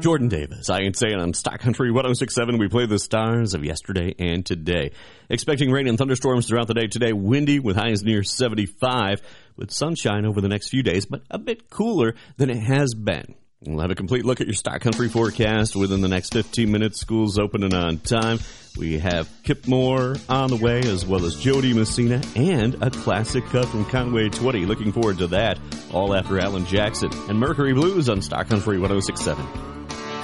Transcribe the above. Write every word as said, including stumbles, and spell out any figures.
Jordan Davis, I ain't saying on Stock Country one oh six point seven. We play the stars of yesterday and today. Expecting rain and thunderstorms throughout the day today. Windy with highs near seventy-five, with sunshine over the next few days, but a bit cooler than it has been. We'll have a complete look at your Stock Country forecast within the next fifteen minutes. School's opening on time. We have Kip Moore on the way, as well as Jody Messina, and a classic cut from Conway Twitty. Looking forward to that, all after Alan Jackson and Mercury Blues on Stock Country one oh six point seven.